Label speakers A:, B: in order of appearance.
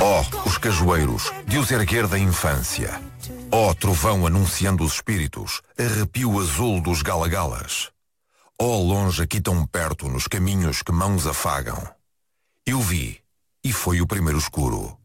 A: Oh, os cajueiros, de os erguer da infância. Oh, trovão anunciando os espíritos, arrepio azul dos galagalas. Oh, longe aqui tão perto nos caminhos que mãos afagam. Eu vi, e foi o primeiro escuro.